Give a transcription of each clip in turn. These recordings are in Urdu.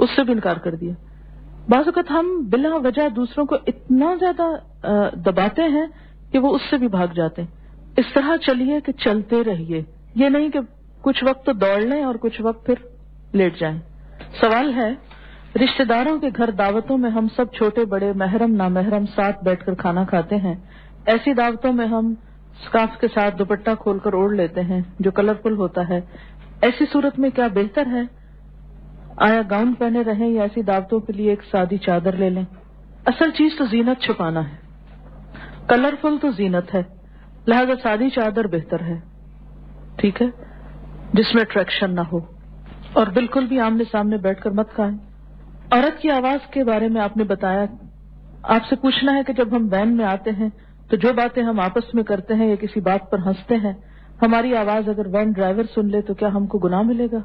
اس سے بھی انکار کر دیا. بعض اوقات ہم بلا وجہ دوسروں کو اتنا زیادہ دباتے ہیں کہ وہ اس سے بھی بھاگ جاتے ہیں. اس طرح چلیے کہ چلتے رہیے، یہ نہیں کہ کچھ وقت تو دوڑ لیں اور کچھ وقت پھر لیٹ جائیں. سوال ہے، رشتہ داروں کے گھر دعوتوں میں ہم سب چھوٹے بڑے محرم نامحرم ساتھ بیٹھ کر کھانا کھاتے ہیں. ایسی دعوتوں میں ہم سکارف کے ساتھ دوپٹہ کھول کر اوڑھ لیتے ہیں جو کلرفل ہوتا ہے. ایسی صورت میں کیا بہتر ہے؟ آیا گاؤن پہنے رہیں یا ایسی دعوتوں کے لیے ایک سادی چادر لے لیں؟ اصل چیز تو زینت چھپانا ہے، کلرفل تو زینت ہے، لہذا سادی چادر بہتر ہے، ٹھیک ہے، جس میں اٹریکشن نہ ہو. اور بالکل بھی آمنے سامنے بیٹھ کر مت کھائیں. عورت کی آواز کے بارے میں آپ نے بتایا، آپ سے پوچھنا ہے کہ جب ہم وین میں آتے ہیں تو جو باتیں ہم آپس میں کرتے ہیں یا کسی بات پر ہنستے ہیں، ہماری آواز اگر وین ڈرائیور سن لے تو کیا ہم کو گناہ ملے گا؟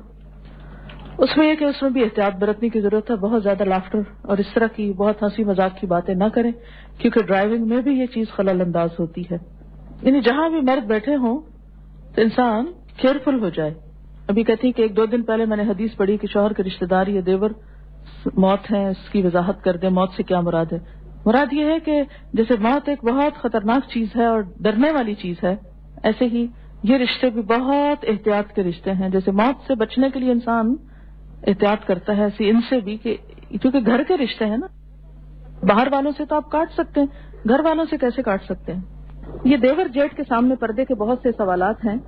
اس میں یہ کہ اس میں بھی احتیاط برتنے کی ضرورت ہے. بہت زیادہ لافٹر اور اس طرح کی بہت ہنسی مذاق کی باتیں نہ کریں، کیونکہ ڈرائیونگ میں بھی یہ چیز خلل انداز ہوتی ہے. یعنی جہاں بھی مرد بیٹھے ہوں تو انسان کیئرفل ہو جائے. ابھی کہتی کہ 1-2 دن پہلے میں نے حدیث پڑھی کہ شوہر کے رشتہ دار یا دیور موت ہے، اس کی وضاحت کر دیں. موت سے کیا مراد ہے؟ مراد یہ ہے کہ جیسے موت ایک بہت خطرناک چیز ہے اور ڈرنے والی چیز ہے، ایسے ہی یہ رشتے بھی بہت احتیاط کے رشتے ہیں. جیسے موت سے بچنے کے لیے انسان احتیاط کرتا ہے، ایسے ان سے بھی، کہ کیونکہ گھر کے رشتے ہیں نا. باہر والوں سے تو آپ کاٹ سکتے ہیں، گھر والوں سے کیسے کاٹ سکتے ہیں؟ یہ دیور جیٹ کے سامنے پردے کے بہت سے سوالات ہیں.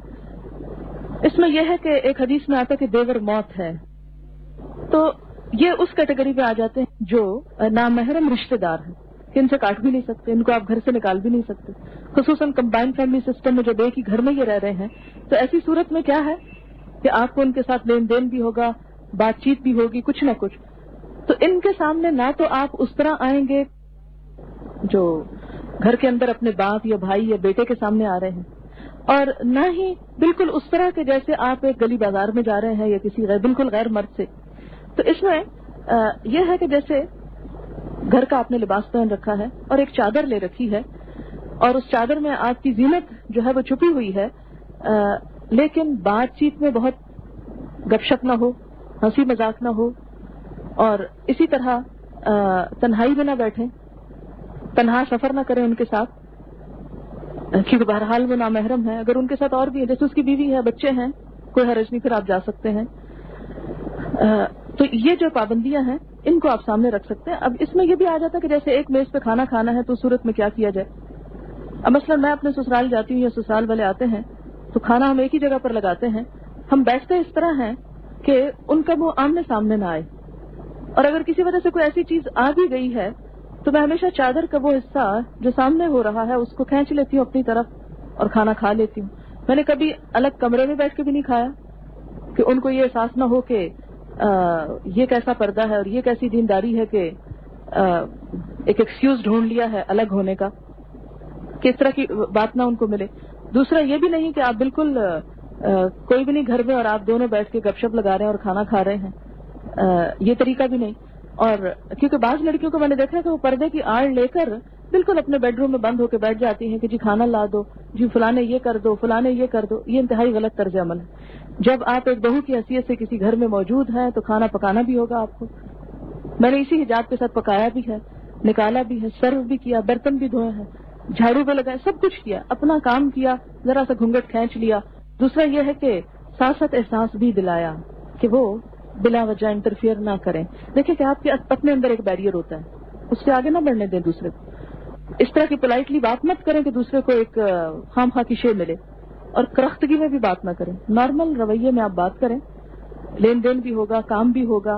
اس میں یہ ہے کہ ایک حدیث میں آتا ہے کہ دیور موت ہے، تو یہ اس کیٹیگری پہ آ جاتے ہیں جو نامحرم رشتہ دار ہیں کہ ان سے کاٹ بھی نہیں سکتے، ان کو آپ گھر سے نکال بھی نہیں سکتے. خصوصاً کمبائنڈ فیملی سسٹم میں جب ایک ہی گھر میں یہ رہ رہے ہیں تو ایسی صورت میں کیا ہے کہ آپ کو ان کے ساتھ لین دین بھی ہوگا، بات چیت بھی ہوگی، کچھ نہ کچھ. تو ان کے سامنے نہ تو آپ اس طرح آئیں گے جو گھر کے اندر اپنے باپ یا بھائی یا بیٹے کے سامنے آ رہے ہیں، اور نہ ہی بالکل اس طرح کے جیسے آپ ایک گلی بازار میں جا رہے ہیں یا کسی بالکل غیر مرد سے. تو اس میں یہ ہے کہ جیسے گھر کا آپ نے لباس پہن رکھا ہے اور ایک چادر لے رکھی ہے، اور اس چادر میں آپ کی زینت جو ہے وہ چھپی ہوئی ہے، لیکن بات چیت میں بہت گپ شپ نہ ہو، ہنسی مذاق نہ ہو، اور اسی طرح تنہائی میں نہ بیٹھیں، تنہا سفر نہ کریں ان کے ساتھ، کیونکہ بہرحال وہ نامحرم ہے. اگر ان کے ساتھ اور بھی ہے، جیسے اس کی بیوی ہے، بچے ہیں، کوئی حرج نہیں، پھر آپ جا سکتے ہیں. تو یہ جو پابندیاں ہیں ان کو آپ سامنے رکھ سکتے ہیں. اب اس میں یہ بھی آ جاتا ہے کہ جیسے ایک میز پہ کھانا کھانا ہے تو اس صورت میں کیا کیا جائے. اب مثلا میں اپنے سسرال جاتی ہوں یا سسرال والے آتے ہیں تو کھانا ہم ایک ہی جگہ پر لگاتے ہیں. ہم بیٹھتے اس طرح ہیں کہ ان کا منہ آمنے سامنے نہ آئے، اور اگر کسی وجہ سے کوئی ایسی چیز آ بھی گئی ہے تو میں ہمیشہ چادر کا وہ حصہ جو سامنے ہو رہا ہے اس کو کھینچ لیتی ہوں اپنی طرف اور کھانا کھا لیتی ہوں. میں نے کبھی الگ کمرے میں بیٹھ کے بھی نہیں کھایا کہ ان کو یہ احساس نہ ہو کہ یہ کیسا پردہ ہے اور یہ کیسی دینداری ہے کہ ایک ایکسکیوز ڈھونڈ لیا ہے الگ ہونے کا، کہ اس طرح کی بات نہ ان کو ملے. دوسرا یہ بھی نہیں کہ آپ بالکل کوئی بھی نہیں گھر میں اور آپ دونوں بیٹھ کے گپ شپ لگا رہے ہیں اور کھانا کھا رہے ہیں، یہ طریقہ بھی نہیں. اور کیونکہ بعض لڑکیوں کو میں نے دیکھا ہے کہ وہ پردے کی آڑ لے کر بالکل اپنے بیڈ روم میں بند ہو کے بیٹھ جاتی ہیں کہ جی کھانا لا دو، جی فلانے یہ کر دو، فلانے یہ کر دو. یہ انتہائی غلط طرز عمل ہے. جب آپ ایک بہو کی حیثیت سے کسی گھر میں موجود ہیں تو کھانا پکانا بھی ہوگا آپ کو. میں نے اسی حجاب کے ساتھ پکایا بھی ہے، نکالا بھی ہے، سرو بھی کیا، برتن بھی دھوئے ہیں، جھاڑو پہ لگائے، سب کچھ کیا، اپنا کام کیا، ذرا سا گھونگھٹ کھینچ لیا. دوسرا یہ ہے کہ ساتھ ساتھ احساس بھی دلایا کہ وہ بلا وجہ انٹرفیئر نہ کریں. دیکھیں کہ آپ کے اپنے اندر ایک بیریئر ہوتا ہے، اس سے آگے نہ بڑھنے دیں دوسرے کو. اس طرح کی پولائٹلی بات مت کریں کہ دوسرے کو ایک خام خواہ کی شے ملے، اور کرختگی میں بھی بات نہ کریں. نارمل رویے میں آپ بات کریں، لین دین بھی ہوگا، کام بھی ہوگا،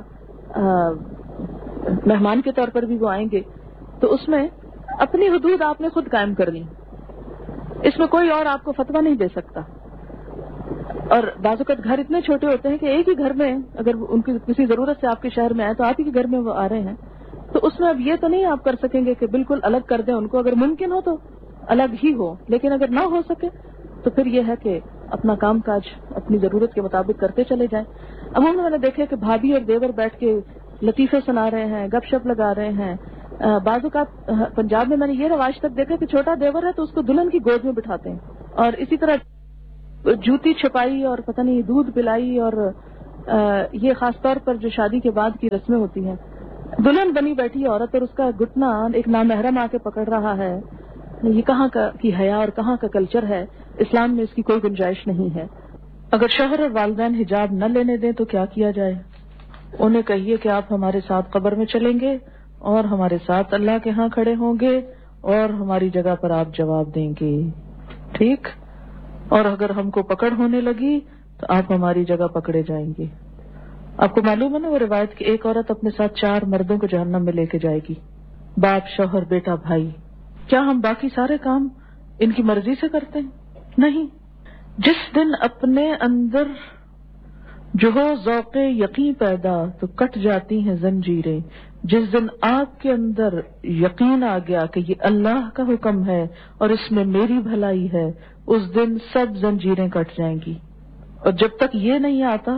مہمان کے طور پر بھی وہ آئیں گے، تو اس میں اپنی حدود آپ نے خود قائم کرنی. اس میں کوئی اور آپ کو فتویٰ نہیں دے سکتا. اور بعض اوقات گھر اتنے چھوٹے ہوتے ہیں کہ ایک ہی گھر میں اگر ان کی کسی ضرورت سے آپ کے شہر میں آئے تو آپ ہی کے گھر میں وہ آ رہے ہیں، تو اس میں اب یہ تو نہیں آپ کر سکیں گے کہ بالکل الگ کر دیں ان کو. اگر ممکن ہو تو الگ ہی ہو، لیکن اگر نہ ہو سکے تو پھر یہ ہے کہ اپنا کام کاج اپنی ضرورت کے مطابق کرتے چلے جائیں. عموماً میں نے دیکھا کہ بھابھی اور دیور بیٹھ کے لطیفے سنا رہے ہیں، گپ شپ لگا رہے ہیں. بعض اوقات پنجاب میں نے یہ رواج تک دیکھا کہ چھوٹا دیور ہے تو اس کو دلہن کی گود میں بٹھاتے ہیں، اور اسی طرح جوتی چھپائی اور پتہ نہیں دودھ پلائی اور یہ خاص طور پر جو شادی کے بعد کی رسمیں ہوتی ہیں، دلہن بنی بیٹھی عورت اور اس کا گھٹنا ایک نامحرم آ کے پکڑ رہا ہے، یہ کہاں کا کی حیا اور کہاں کا کلچر ہے؟ اسلام میں اس کی کوئی گنجائش نہیں ہے۔ اگر شوہر اور والدین حجاب نہ لینے دیں تو کیا کیا جائے؟ انہیں کہیے کہ آپ ہمارے ساتھ قبر میں چلیں گے اور ہمارے ساتھ اللہ کے ہاں کھڑے ہوں گے اور ہماری جگہ پر آپ جواب دیں گے، ٹھیک؟ اور اگر ہم کو پکڑ ہونے لگی تو آپ ہماری جگہ پکڑے جائیں گے۔ آپ کو معلوم ہے نا وہ روایت کہ ایک عورت اپنے ساتھ 4 مردوں کو جہنم میں لے کے جائے گی، باپ، شوہر، بیٹا، بھائی۔ کیا ہم باقی سارے کام ان کی مرضی سے کرتے ہیں؟ نہیں۔ جس دن اپنے اندر جو ہو ذوق یقین پیدا تو کٹ جاتی ہیں زنجیریں، جس دن آپ کے اندر یقین آ گیا کہ یہ اللہ کا حکم ہے اور اس میں میری بھلائی ہے، اس دن سب زنجیریں کٹ جائیں گی۔ اور جب تک یہ نہیں آتا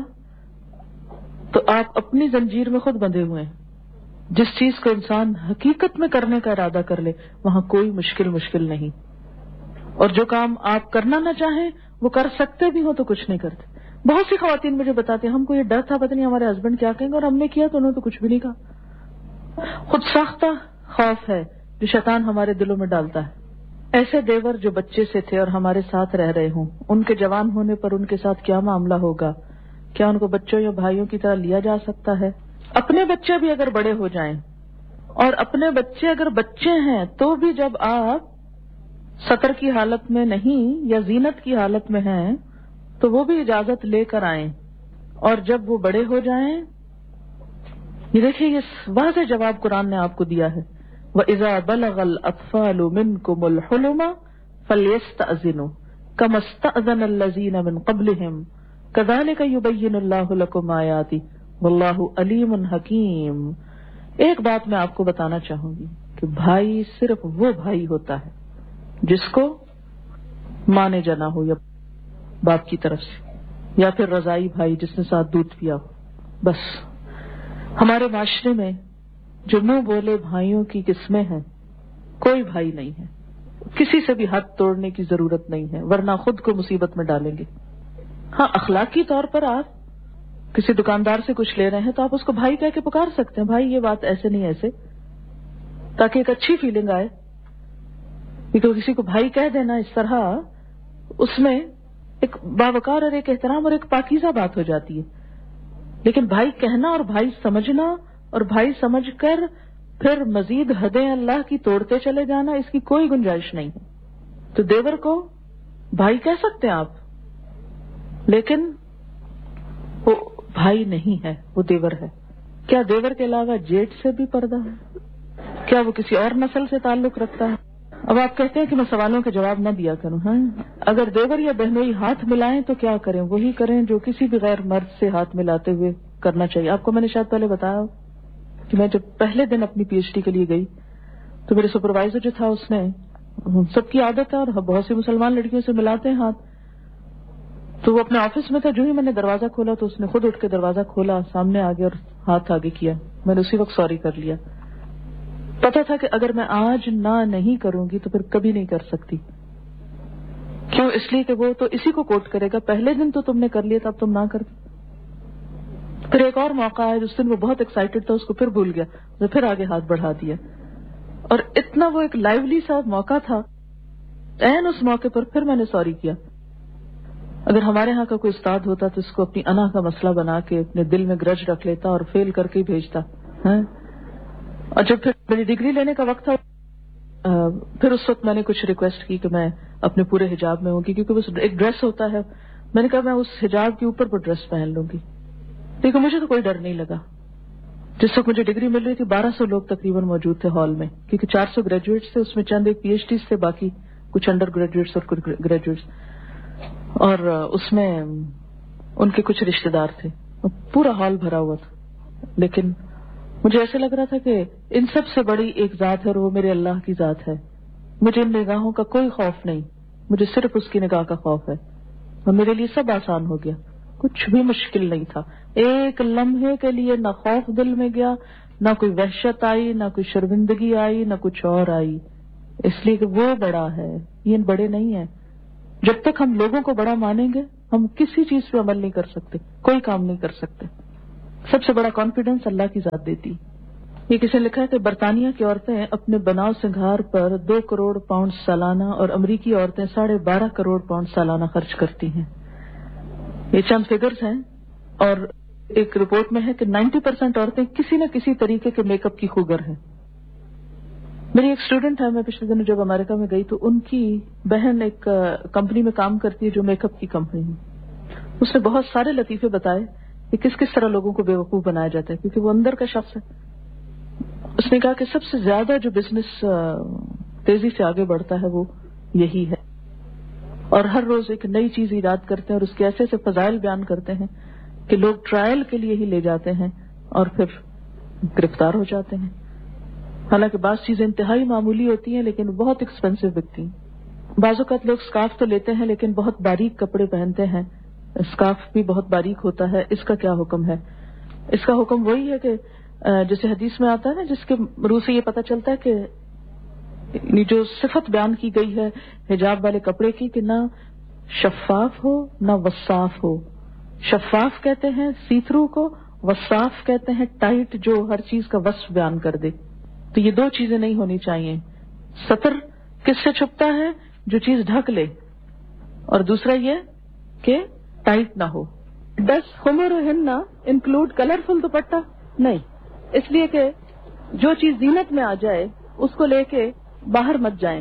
تو آپ اپنی زنجیر میں خود بندھے ہوئے ہیں۔ جس چیز کو انسان حقیقت میں کرنے کا ارادہ کر لے وہاں کوئی مشکل نہیں، اور جو کام آپ کرنا نہ چاہیں وہ کر سکتے بھی ہو تو کچھ نہیں کرتے۔ بہت سی خواتین مجھے بتاتے ہیں ہم کو یہ ڈر تھا پتہ نہیں ہمارے ہسبینڈ کیا کہیں گے، اور ہم نے کیا تو انہوں نے تو کچھ بھی نہیں کہا۔ خود ساختہ خوف ہے جو شیطان ہمارے دلوں میں ڈالتا ہے۔ ایسے دیور جو بچے سے تھے اور ہمارے ساتھ رہ رہے ہوں، ان کے جوان ہونے پر ان کے ساتھ کیا معاملہ ہوگا؟ کیا ان کو بچوں یا بھائیوں کی طرح لیا جا سکتا ہے؟ اپنے بچے بھی اگر بڑے ہو جائیں اور اپنے بچے اگر بچے ہیں تو بھی جب آپ سطر کی حالت میں نہیں یا زینت کی حالت میں ہیں تو وہ بھی اجازت لے کر آئیں، اور جب وہ بڑے ہو جائیں، یہ دیکھیے یہ واضح جواب قرآن نے آپ کو دیا ہے، وَإِذَا بَلَغَ الْأَطْفَالُ مِنْكُمُ الْحُلُمَ فَلْيَسْتَأْذِنُوا كَمَا اسْتَأْذَنَ الَّذِينَ مِنْ قَبْلِهِمْ كَذَلِكَ يُبَيِّنُ اللَّهُ لَكُمْ آيَاتِهِ وَاللَّهُ عَلِيمٌ حَكِيمٌ۔ ایک بات میں آپ کو بتانا چاہوں گی کہ بھائی صرف وہ بھائی ہوتا ہے جس کو ماں نے جنا ہو یا باپ کی طرف سے، یا پھر رضائی بھائی جس نے ساتھ دودھ پیا ہو۔ بس ہمارے معاشرے میں جو منہ بولے بھائیوں کی قسمیں ہیں، کوئی بھائی نہیں ہے۔ کسی سے بھی ہاتھ توڑنے کی ضرورت نہیں ہے ورنہ خود کو مصیبت میں ڈالیں گے۔ ہاں، اخلاقی طور پر آپ کسی دکاندار سے کچھ لے رہے ہیں تو آپ اس کو بھائی کہہ کے پکار سکتے ہیں، بھائی یہ بات ایسے نہیں ایسے، تاکہ ایک اچھی فیلنگ آئے۔ کیونکہ کسی کو بھائی کہہ دینا اس طرح، اس میں ایک باوقار اور ایک احترام اور ایک پاکیزہ بات ہو جاتی ہے۔ لیکن بھائی کہنا اور بھائی سمجھنا اور بھائی سمجھ کر پھر مزید حدیں اللہ کی توڑتے چلے جانا، اس کی کوئی گنجائش نہیں ہے۔ تو دیور کو بھائی کہہ سکتے ہیں آپ، لیکن وہ بھائی نہیں ہے، وہ دیور ہے۔ کیا دیور کے علاوہ جیٹ سے بھی پردہ ہے؟ کیا وہ کسی اور نسل سے تعلق رکھتا ہے؟ اب آپ کہتے ہیں کہ میں سوالوں کے جواب نہ دیا کروں۔ ہاں، اگر دیور یا بہنوئی ہاتھ ملائیں تو کیا کریں؟ وہی کریں جو کسی بھی غیر مرد سے ہاتھ ملاتے ہوئے کرنا چاہیے۔ آپ کو میں نے شاید پہلے بتایا کہ میں جب پہلے دن اپنی پی ایچ ڈی کے لیے گئی تو میرے سپروائزر جو تھا اس نے، سب کی عادت ہے اور بہت سی مسلمان لڑکیوں سے ملاتے ہیں ہاتھ، تو وہ اپنے آفس میں تھا، جو ہی میں نے دروازہ کھولا تو اس نے خود اٹھ کے دروازہ کھولا، سامنے آگے اور ہاتھ آگے کیا۔ میں نے اسی وقت سوری کر لیا۔ پتا تھا کہ اگر میں آج نہ نہیں کروں گی تو پھر کبھی نہیں کر سکتی۔ کیوں؟ اس لیے کہ وہ تو اسی کو کوٹ کرے گا، پہلے دن تو تم نے کر لیا تھا، اب تم نہ کرتے۔ پھر ایک اور موقع آیا جس دن وہ بہت ایکسائٹڈ تھا، اس کو پھر بھول گیا، تو پھر آگے ہاتھ بڑھا دیا، اور اتنا وہ ایک لائیولی سا موقع تھا، عین اس موقع پر پھر میں نے سوری کیا۔ اگر ہمارے ہاں کا کوئی استاد ہوتا تو اس کو اپنی انا کا مسئلہ بنا کے اپنے دل میں گرج رکھ لیتا اور فیل کر کے بھیجتا۔ اور جب پھر میری ڈگری لینے کا وقت تھا، پھر اس وقت میں نے کچھ ریکویسٹ کی کہ میں اپنے پورے حجاب میں ہوں گی، کیونکہ وہ ایک ڈریس ہوتا ہے۔ میں نے کہا میں اس حجاب کے اوپر وہ ڈریس پہن لوں گی، لیکن مجھے تو کوئی ڈر نہیں لگا۔ جس وقت مجھے ڈگری مل رہی تھی 1200 لوگ تقریباً موجود تھے ہال میں، کیونکہ 400 گریجویٹس تھے، اس میں چند ایک پی ایچ ڈیز تھے، باقی کچھ انڈر گریجویٹس اور کچھ گریجویٹس، اور اس میں ان کے کچھ رشتے دار تھے، پورا ہال بھرا ہوا تھا۔ لیکن مجھے ایسے لگ رہا تھا کہ ان سب سے بڑی ایک ذات ہے اور وہ میرے اللہ کی ذات ہے۔ مجھے ان نگاہوں کا کوئی خوف نہیں، مجھے صرف اس کی نگاہ کا خوف ہے، اور میرے لیے سب آسان ہو گیا، کچھ بھی مشکل نہیں تھا۔ ایک لمحے کے لیے نہ خوف دل میں گیا، نہ کوئی وحشت آئی، نہ کوئی شرمندگی آئی، نہ کچھ اور آئی، اس لیے کہ وہ بڑا ہے، یہ بڑے نہیں ہیں۔ جب تک ہم لوگوں کو بڑا مانیں گے ہم کسی چیز پہ عمل نہیں کر سکتے, کوئی کام نہیں کر سکتے. سب سے بڑا کانفیڈنس اللہ کی ذات دیتی. یہ کسی نے لکھا ہے کہ برطانیہ کی عورتیں اپنے بناؤ سنگھار پر 2 کروڑ پاؤنڈ سالانہ اور امریکی عورتیں 12.5 کروڑ پاؤنڈ سالانہ خرچ کرتی ہیں. یہ چند فگرز ہیں, اور ایک رپورٹ میں ہے کہ 90% عورتیں کسی نہ کسی طریقے کے میک اپ کی خوگر ہیں. میری ایک اسٹوڈنٹ ہے, میں پچھلے دنوں جب امریکہ میں گئی تو ان کی بہن ایک کمپنی میں کام کرتی ہے جو میک اپ کی کمپنی ہے. اس نے بہت سارے لطیفے بتائے کہ کس کس طرح لوگوں کو بیوقوف بنایا جاتا ہے, کیونکہ وہ اندر کا شخص ہے. اس نے کہا کہ سب سے زیادہ جو بزنس تیزی سے آگے بڑھتا ہے وہ یہی ہے, اور ہر روز ایک نئی چیز ایجاد کرتے ہیں اور اس کے ایسے فضائل بیان کرتے ہیں کہ لوگ ٹرائل کے لیے ہی لے جاتے ہیں اور پھر گرفتار ہو جاتے ہیں. حالانکہ بعض چیزیں انتہائی معمولی ہوتی ہیں لیکن بہت ایکسپینسو بکتی ہیں. بعض اوقات لوگ اسکارف تو لیتے ہیں لیکن بہت باریک کپڑے پہنتے ہیں, اسکارف بھی بہت باریک ہوتا ہے. اس کا کیا حکم ہے؟ اس کا حکم وہی ہے کہ جیسے حدیث میں آتا ہے نا, جس کے روح سے یہ پتہ چلتا ہے کہ جو صفت بیان کی گئی ہے حجاب والے کپڑے کی کہ نہ شفاف ہو نہ وصاف ہو. شفاف کہتے ہیں سی تھرو کو, وصاف کہتے ہیں ٹائٹ جو ہر چیز کا وصف بیان کر دے. تو یہ 2 چیزیں نہیں ہونی چاہیے. سطر کس سے چھپتا ہے؟ جو چیز ڈھک لے, اور دوسرا یہ کہ ٹائٹ نہ ہو. ڈس خمرہن انکلوڈ کلرفل دوپٹہ؟ نہیں, اس لیے کہ جو چیز زینت میں آ جائے اس کو لے کے باہر مت جائیں.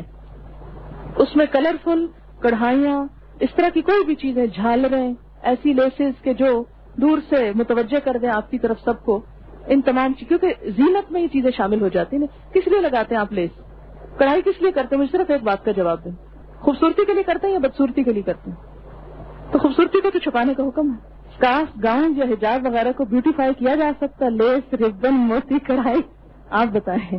اس میں کلرفل کڑھائیاں, اس طرح کی کوئی بھی چیزیں, جھالریں, ایسی لیسز کے جو دور سے متوجہ کر دیں آپ کی طرف سب کو, ان تمام چیز, کیونکہ زینت میں یہ چیزیں شامل ہو جاتی ہیں. کس لیے لگاتے ہیں آپ لیس, کڑھائی کس لیے کرتے ہیں؟ مجھے صرف ایک بات کا جواب دیں, خوبصورتی کے لیے کرتے ہیں یا بدصورتی کے لیے کرتے ہیں؟ تو خوبصورتی کو تو چھپانے کا حکم ہے. اسکارف, گاؤن یا حجاب وغیرہ کو بیوٹیفائی کیا جا سکتا ہے, لیس, ربن, موتی, کڑھائی, آپ بتائیں.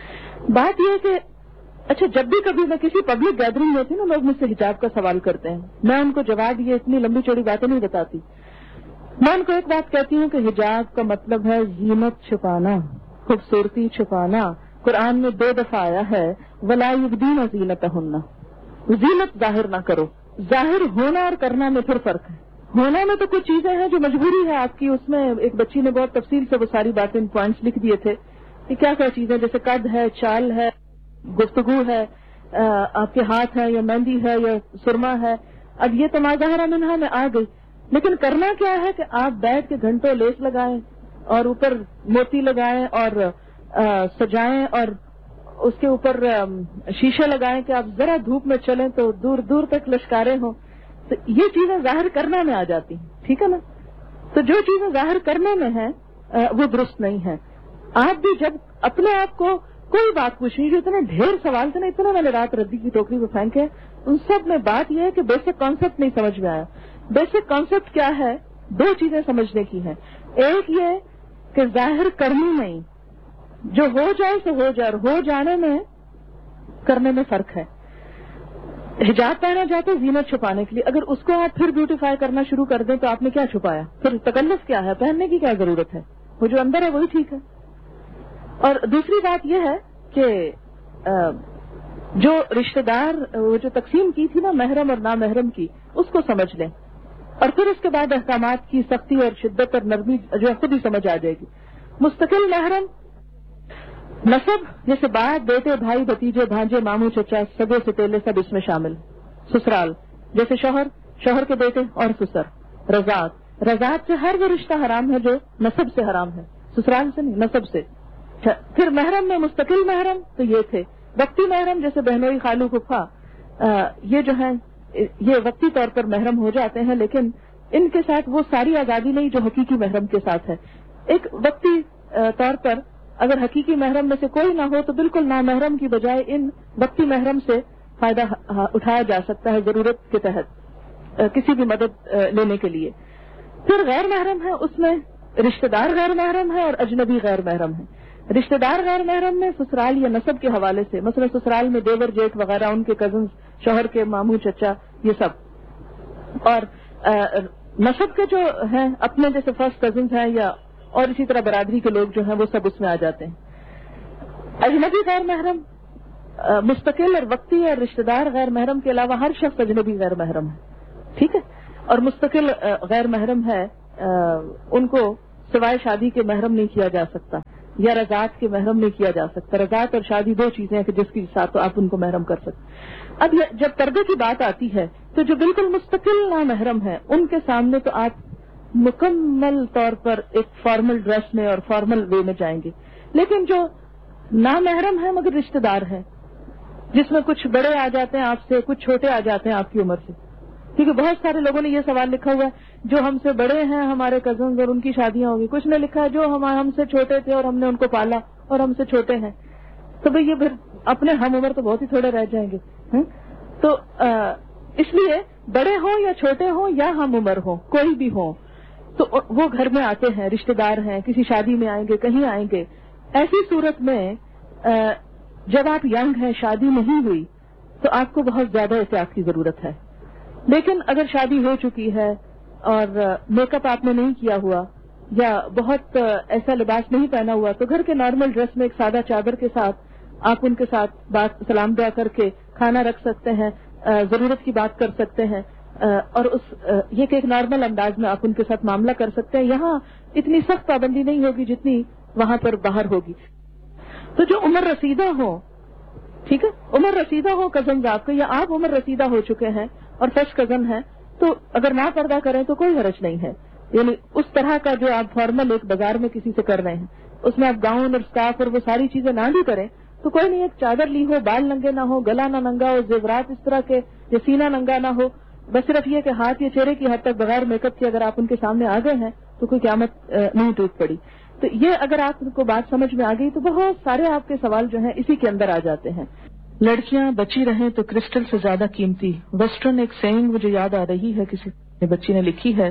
بات یہ ہے کہ اچھا جب بھی کبھی میں کسی پبلک گیدرنگ میں ہوتی ہوں نا, لوگ مجھ سے حجاب کا سوال کرتے ہیں, میں ان کو جواب یہ اتنی لمبی چوڑی باتیں نہیں بتاتی. میں ان کو ایک بات کہتی ہوں کہ حجاب کا مطلب ہے زینت چھپانا, خوبصورتی چھپانا. قرآن میں 2 دفعہ آیا ہے وَلَا يُبْدِينَ زِينَتَهُنَّ, زینت ظاہر نہ کرو. ظاہر ہونا اور کرنا میں پھر فرق ہے. ہونا میں تو کچھ چیزیں ہیں جو مجبوری ہے آپ کی, اس میں ایک بچی نے بہت تفصیل سے وہ ساری باتیں پوائنٹس لکھ دیے تھے کہ کیا کیا چیزیں, جیسے قد ہے, چال ہے, گفتگو ہے, آپ کے ہاتھ ہے یا مہندی ہے یا سرما ہے. اب یہ تو ماظاہرہ منہا میں آ گئی, لیکن کرنا کیا ہے کہ آپ بیٹھ کے گھنٹوں لیس لگائیں اور اوپر موتی لگائیں اور سجائیں اور اس کے اوپر شیشے لگائیں کہ آپ ذرا دھوپ میں چلیں تو دور دور تک لشکارے ہوں. تو یہ چیزیں ظاہر کرنا میں آ جاتی ہیں, ٹھیک ہے نا. تو جو چیزیں ظاہر کرنے میں ہیں وہ درست نہیں ہیں. آپ بھی جب اپنے آپ کو کوئی بات پوچھیں, جو اتنے ڈھیر سوال تھے نا, اتنا میں نے رات ردی کی ٹوکری میں پھینکے, ان سب میں بات یہ ہے کہ بیسک کانسیپٹ نہیں سمجھ میں آیا. بیسک کانسیپٹ کیا ہے؟ 2 چیزیں سمجھنے کی ہیں. ایک یہ کہ ظاہر کرنی نہیں, جو ہو جائے سو ہو جائے, اور ہو جانے میں کرنے میں فرق ہے. حجاب پہنا جاتا ہے زینت چھپانے کے لیے, اگر اس کو آپ پھر بیوٹیفائی کرنا شروع کر دیں تو آپ نے کیا چھپایا؟ پھر تکلف کیا ہے؟ پہننے کی کیا ضرورت ہے؟ وہ جو اندر ہے وہی ٹھیک ہے. اور دوسری بات یہ ہے کہ جو رشتہ دار وہ جو تقسیم کی تھی نا محرم اور نامحرم کی, اس کو سمجھ لیں, اور پھر اس کے بعد احکامات کی سختی اور شدت اور نرمی جو خود ہی سمجھ آ جائے گی. مستقل محرم نسب, جیسے باپ, بیٹے, بھائی, بھتیجے, بھانجے, ماموں, چچا, سگے ستیلے, سب اس میں شامل. سسرال, جیسے شوہر, شوہر کے بیٹے اور سسر. رضاعت, رضاعت سے ہر وہ رشتہ حرام ہے جو نسب سے حرام ہے, سسرال سے نہیں, نسب سے. پھر محرم میں مستقل محرم تو یہ تھے. وقتی محرم جیسے بہنوئی, خالو, پھپھا, یہ جو ہیں یہ وقتی طور پر محرم ہو جاتے ہیں, لیکن ان کے ساتھ وہ ساری آزادی نہیں جو حقیقی محرم کے ساتھ ہے. ایک وقتی طور پر اگر حقیقی محرم میں سے کوئی نہ ہو تو بالکل نامحرم کی بجائے ان وقتی محرم سے فائدہ اٹھایا جا سکتا ہے ضرورت کے تحت کسی بھی مدد لینے کے لیے. پھر غیر محرم ہے, اس میں رشتہ دار غیر محرم ہے اور اجنبی غیر محرم ہے. رشتہ دار غیر محرم میں سسرال یا نسب کے حوالے سے, مثلا سسرال میں دیور, جیٹ وغیرہ, ان کے کزنز, شوہر کے ماموں, چچا, یہ سب. اور نسب کے جو ہیں اپنے جیسے فرسٹ کزنز ہیں یا اور اسی طرح برادری کے لوگ جو ہیں وہ سب اس میں آ جاتے ہیں. اجنبی غیر محرم مستقل اور وقتی اور رشتہ دار غیر محرم کے علاوہ ہر شخص اجنبی غیر محرم ہے, ٹھیک ہے. اور مستقل غیر محرم ہے ان کو سوائے شادی کے محرم نہیں کیا جا سکتا یا رضاعت کے محرم نہیں کیا جا سکتا. رضاعت اور شادی دو چیزیں ہیں کہ جس کے ساتھ تو آپ ان کو محرم کر سکتے. اب جب پردے کی بات آتی ہے تو جو بالکل مستقل نامحرم ہے ان کے سامنے تو آپ مکمل طور پر ایک فارمل ڈریس میں اور فارمل وے میں جائیں گے. لیکن جو نامحرم ہے مگر رشتہ دار ہے، جس میں کچھ بڑے آ جاتے ہیں آپ سے، کچھ چھوٹے آ جاتے ہیں آپ کی عمر سے، کیونکہ بہت سارے لوگوں نے یہ سوال لکھا ہوا ہے جو ہم سے بڑے ہیں ہمارے کزنز اور ان کی شادیاں ہوگی. کچھ نے لکھا ہے جو ہم سے چھوٹے تھے اور ہم نے ان کو پالا اور ہم سے چھوٹے ہیں. تو بھئی یہ پھر اپنے ہم عمر تو بہت ہی تھوڑے رہ جائیں گے. تو اس لیے بڑے ہوں یا چھوٹے ہوں یا ہم عمر ہوں، کوئی بھی ہوں، تو وہ گھر میں آتے ہیں، رشتہ دار ہیں، کسی شادی میں آئیں گے، کہیں آئیں گے. ایسی صورت میں جب آپ ینگ ہیں، شادی نہیں ہوئی، تو آپ کو بہت زیادہ احتیاط کی ضرورت ہے. لیکن اگر شادی ہو چکی ہے اور میک اپ آپ نے نہیں کیا ہوا یا بہت ایسا لباس نہیں پہنا ہوا، تو گھر کے نارمل ڈریس میں ایک سادہ چادر کے ساتھ آپ ان کے ساتھ بات سلام دعا کر کے کھانا رکھ سکتے ہیں، ضرورت کی بات کر سکتے ہیں، اور یہ کہ ایک نارمل انداز میں آپ ان کے ساتھ معاملہ کر سکتے ہیں. یہاں اتنی سخت پابندی نہیں ہوگی جتنی وہاں پر باہر ہوگی. تو جو عمر رسیدہ ہو، ٹھیک ہے، عمر رسیدہ ہو کزنز آپ کے، یا آپ عمر رسیدہ ہو چکے ہیں اور فرسٹ کزن ہیں، تو اگر نہ پردہ کریں تو کوئی حرج نہیں ہے. یعنی اس طرح کا جو آپ فارمل ایک بازار میں کسی سے کر رہے ہیں اس میں آپ گاؤن اور اسکارف اور وہ ساری چیزیں نہ بھی کریں تو کوئی نہیں. ایک چادر لی ہو، بال ننگے نہ ہو، گلا نہ ننگا ہو، زیورات اس طرح کے، یا سینہ ننگا نہ ہو، بس صرف یہ کہ ہاتھ یا چہرے کی حد تک بغیر میک اپ کے اگر آپ ان کے سامنے آ گئے ہیں تو کوئی قیامت نہیں ٹوٹ پڑی. تو یہ اگر آپ کو بات سمجھ میں آ گئی تو بہت سارے آپ کے سوال جو ہیں اسی کے اندر آ جاتے ہیں. لڑکیاں بچی رہیں تو کرسٹل سے زیادہ قیمتی. ویسٹرن ایک سینگ مجھے یاد آ رہی ہے، کسی بچی نے لکھی ہے،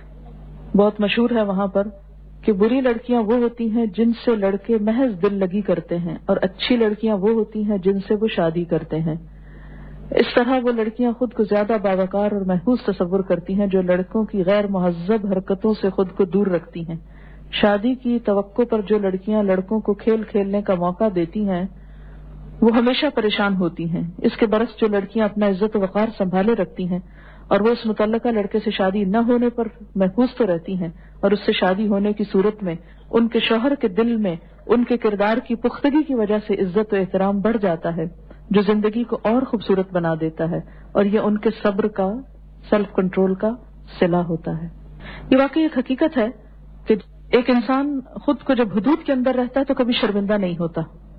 بہت مشہور ہے وہاں پر، کہ بری لڑکیاں وہ ہوتی ہیں جن سے لڑکے محض دل لگی کرتے ہیں اور اچھی لڑکیاں وہ ہوتی ہیں جن سے وہ شادی کرتے ہیں. اس طرح وہ لڑکیاں خود کو زیادہ باوقار اور محفوظ تصور کرتی ہیں جو لڑکوں کی غیر مہذب حرکتوں سے خود کو دور رکھتی ہیں. شادی کی توقع پر جو لڑکیاں لڑکوں کو کھیل کھیلنے کا موقع دیتی ہیں وہ ہمیشہ پریشان ہوتی ہیں. اس کے برعکس جو لڑکیاں اپنا عزت و وقار سنبھالے رکھتی ہیں اور وہ اس متعلقہ لڑکے سے شادی نہ ہونے پر محفوظ تو رہتی ہیں، اور اس سے شادی ہونے کی صورت میں ان کے شوہر کے دل میں ان کے کردار کی پختگی کی وجہ سے عزت و احترام بڑھ جاتا ہے جو زندگی کو اور خوبصورت بنا دیتا ہے، اور یہ ان کے صبر کا، سیلف کنٹرول کا صلہ ہوتا ہے. یہ واقعی ایک حقیقت ہے کہ ایک انسان خود کو جب حدود کے اندر رہتا ہے تو کبھی شرمندہ نہیں ہوتا.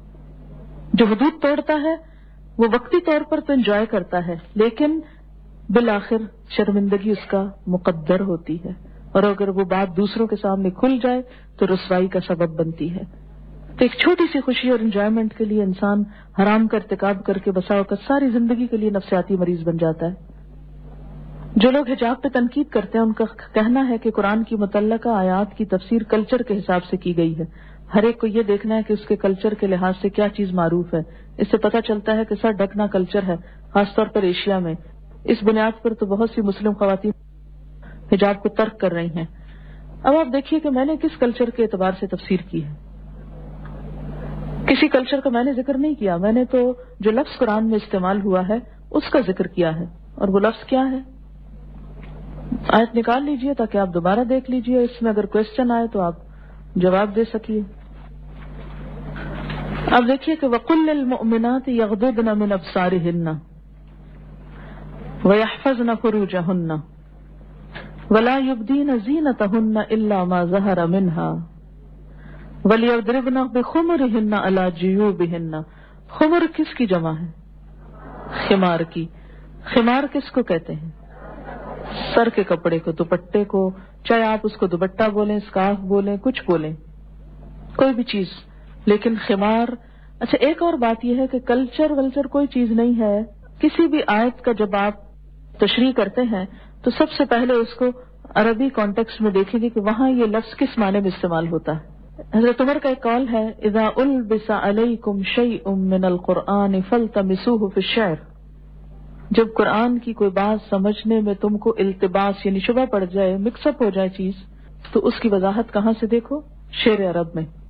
جو حدود توڑتا ہے وہ وقتی طور پر تو انجوائے کرتا ہے لیکن بالآخر شرمندگی اس کا مقدر ہوتی ہے، اور اگر وہ بات دوسروں کے سامنے کھل جائے تو رسوائی کا سبب بنتی ہے. تو ایک چھوٹی سی خوشی اور انجوائمنٹ کے لیے انسان حرام کا ارتکاب کر کے بسا اوقات ساری زندگی کے لیے نفسیاتی مریض بن جاتا ہے. جو لوگ حجاب پہ تنقید کرتے ہیں ان کا کہنا ہے کہ قرآن کی متعلقہ آیات کی تفسیر کلچر کے حساب سے کی گئی ہے. ہر ایک کو یہ دیکھنا ہے کہ اس کے کلچر کے لحاظ سے کیا چیز معروف ہے. اس سے پتہ چلتا ہے کہ سر ڈھکنا کلچر ہے، خاص طور پر ایشیا میں. اس بنیاد پر تو بہت سی مسلم خواتین حجاب کو ترک کر رہی ہیں. اب آپ دیکھیے کہ میں نے کس کلچر کے اعتبار سے تفسیر کی ہے. کسی کلچر کا میں نے ذکر نہیں کیا، میں نے تو جو لفظ قرآن میں استعمال ہوا ہے اس کا ذکر کیا ہے. اور وہ لفظ کیا ہے؟ آیت نکال لیجئے تاکہ آپ دوبارہ دیکھ لیجئے، اس میں اگر کوشچن آئے تو آپ جواب دے سکیے. اب دیکھیے کہ وَقُلْ لِلْمُؤْمِنَاتِ يَغْضُضْنَ مِنْ أَبْصَارِهِنَّ وَيَحْفَظْنَ فُرُوجَهُنَّ وَلَا يُبْدِينَ زِينَتَهُنَّ إِلَّا مَا ظَهَرَ مِنْهَا وَلْيَضْرِبْنَ بِخُمُرِهِنَّ عَلَى جُيُوبِهِنَّ. خمر کس کی جمع ہے؟ خمار کی. خمار کس کو کہتے ہیں؟ سر کے کپڑے کو، دوپٹے کو، چاہے آپ اس کو دوپٹہ بولیں، اسکارف بولیں، کچھ بولیں، کوئی بھی چیز. لیکن خمار. اچھا ایک اور بات یہ ہے کہ کلچر کوئی چیز نہیں ہے. کسی بھی آیت کا جب آپ تشریح کرتے ہیں تو سب سے پہلے اس کو عربی کانٹیکسٹ میں دیکھیں گے کہ وہاں یہ لفظ کس معنی میں استعمال ہوتا ہے. حضرت عمر کا ایک قول ہے اذا البس علیکم شیء من القرآن فالتمسوه فی الشعر. جب قرآن کی کوئی بات سمجھنے میں تم کو التباس یعنی شبہ پڑ جائے، مکس اپ ہو جائے چیز، تو اس کی وضاحت کہاں سے دیکھو؟ شعر عرب میں.